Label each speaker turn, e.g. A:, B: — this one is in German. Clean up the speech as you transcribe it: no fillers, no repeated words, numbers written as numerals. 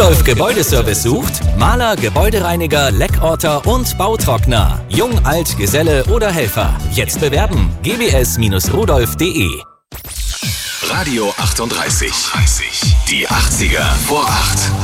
A: Rudolf Gebäudeservice sucht? Maler, Gebäudereiniger, Leckorter und Bautrockner. Jung, alt, Geselle oder Helfer. Jetzt bewerben. gbs-rudolf.de.
B: Radio 38. Die 80er vor 8.